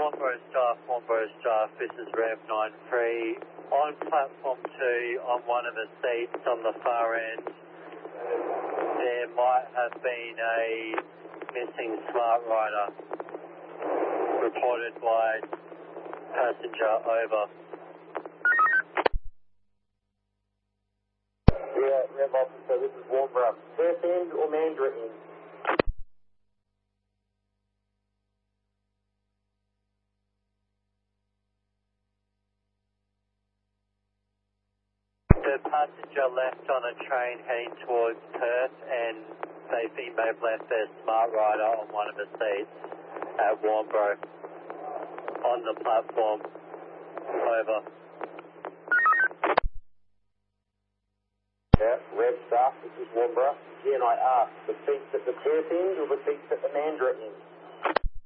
Warnbro staff, this is Rev 93. On platform 2, on one of the seats on the far end, there might have been a missing smart rider. Reported by passenger, over. Yeah, Rev officer, this is Warnbro. Perth end or Mandurah end? The passenger left on a train heading towards Perth, and they think they've left their smart rider on one of the seats at Warnbro on the platform. Over. Yeah, Rev staff, this is Warnbro. Can I ask, the seats at the Perth end or the seats at the Mandurah end?